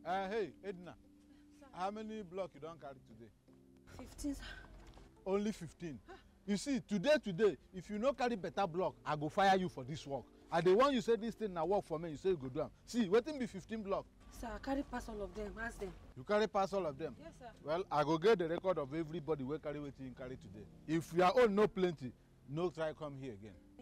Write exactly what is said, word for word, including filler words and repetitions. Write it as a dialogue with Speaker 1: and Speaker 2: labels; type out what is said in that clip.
Speaker 1: Uh, hey, Edna. Sir. How many blocks you don't carry today?
Speaker 2: Fifteen, sir.
Speaker 1: Only fifteen. Huh? You see, today, today, if you no carry better block, I go fire you for this work. And the one you say this thing now work for me, you say you go do them. See, waiting be fifteen block.
Speaker 2: Sir, I carry pass all of them. Ask them.
Speaker 1: You carry pass all of them?
Speaker 2: Yes, sir.
Speaker 1: Well, I go get the record of everybody we carry waiting carry today. If your own no plenty, no try come here again.